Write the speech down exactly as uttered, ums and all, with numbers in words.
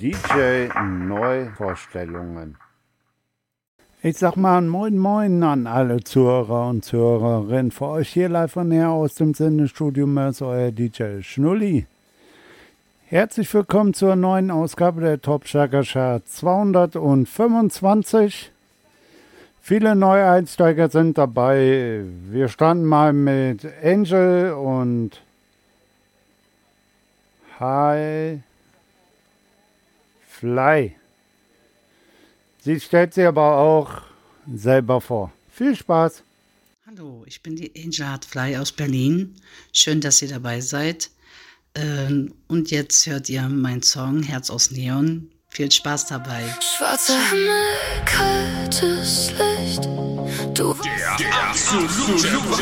D J-Neuvorstellungen. Ich sag mal Moin Moin an alle Zuhörer und Zuhörerinnen. Für euch hier live und her aus dem Sendestudio Mörs, euer D J Schnulli. Herzlich willkommen zur neuen Ausgabe der Top Schlager Chart zweihundertfünfundzwanzig. Viele neue Einsteiger sind dabei. Wir starten mal mit Angel und Hi Fly. Sie stellt sie aber auch selber vor. Viel Spaß! Hallo, ich bin die Angel Hi Fly aus Berlin. Schön, dass ihr dabei seid. Ähm, und jetzt hört ihr meinen Song Herz aus Neon. Viel Spaß dabei. Schwarzer Himmel, kaltes Licht. Du Der absolute